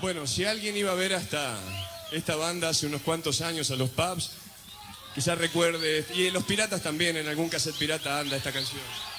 Bueno, si alguien iba a ver hasta esta banda hace unos cuantos años a los pubs, quizás recuerde, y en Los Piratas también, en algún cassette pirata anda esta canción.